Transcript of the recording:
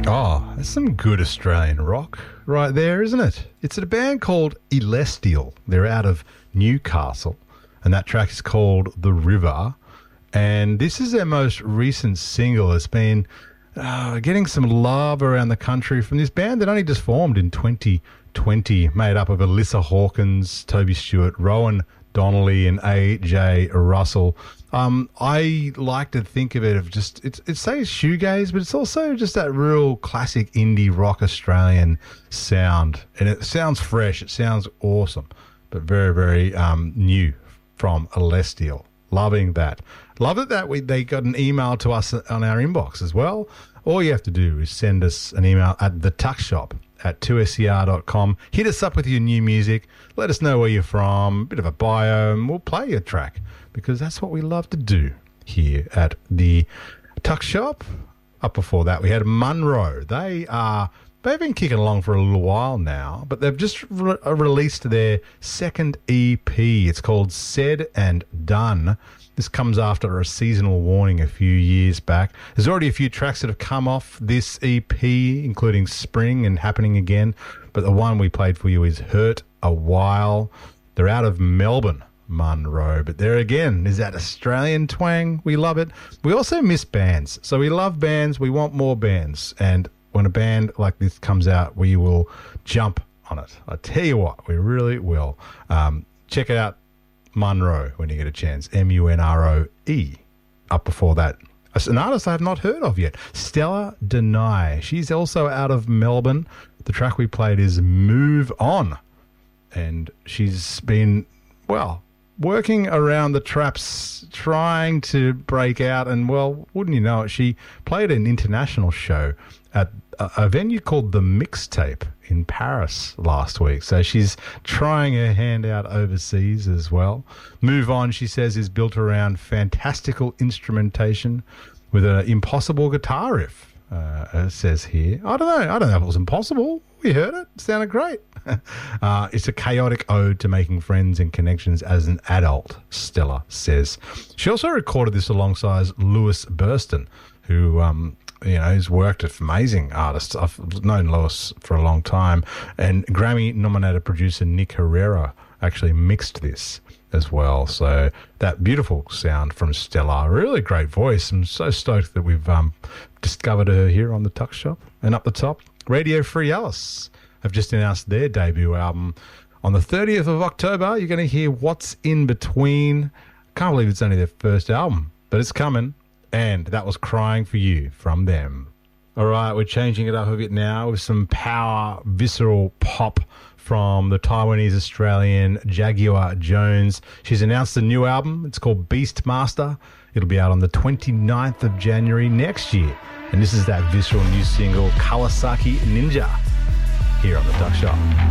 Oh, that's some good Australian rock right there, isn't it? It's a band called Elestial. They're out of Newcastle, and that track is called The River. And this is their most recent single. It's been getting some love around the country from this band that only just formed in 2020, made up of Alyssa Hawkins, Toby Stewart, Rowan Donnelly, and A.J. Russell. I like to think of it of just, it says shoegaze, but it's also just that real classic indie rock Australian sound. And it sounds fresh. It sounds awesome, but very, very new from Elestial. Loving that. Love it that they got an email to us on our inbox as well. All you have to do is send us an email at thetuckshop@2ser.com. Hit us up with your new music. Let us know where you're from, a bit of a bio, and we'll play your track because that's what we love to do here at the Tuck Shop. Up before that, we had Munro. They've been kicking along for a little while now, but they've just released their second EP. It's called Said and Done. This comes after a seasonal warning a few years back. There's already a few tracks that have come off this EP, including Spring and Happening Again, but the one we played for you is Hurt a While. They're out of Melbourne, Munro, but there again is that Australian twang. We love it. We also miss bands, so we love bands. We want more bands, and when a band like this comes out, we will jump on it. I tell you what, we really will. Check it out, Munro, when you get a chance. Munroe. Up before that, an artist I have not heard of yet, Stella Deny. She's also out of Melbourne. The track we played is Move On, and she's been, well, working around the traps, trying to break out, and, well, wouldn't you know it, she played an international show at a venue called The Mixtape in Paris last week. So she's trying her hand out overseas as well. Move On, she says, is built around fantastical instrumentation with an impossible guitar riff, it says here. I don't know if it was impossible. We heard it. It sounded great. It's a chaotic ode to making friends and connections as an adult, Stella says. She also recorded this alongside Lewis Burston, who he's worked with amazing artists. I've known Lewis for a long time, and Grammy-nominated producer Nick Herrera actually mixed this as well. So that beautiful sound from Stella, really great voice. I'm so stoked that we've discovered her here on the Tuck Shop. And up the top, Radio Free Alice have just announced their debut album. On the 30th of October, you're going to hear What's In Between. Can't believe it's only their first album, but it's coming. And that was Crying For You from them. All right, we're changing it up a bit now with some power, visceral pop from the Taiwanese-Australian Jaguar Jones. She's announced a new album. It's called Beastmaster. It'll be out on the 29th of January next year. And this is that visceral new single, Kawasaki Ninja, here on the Tuck Shop.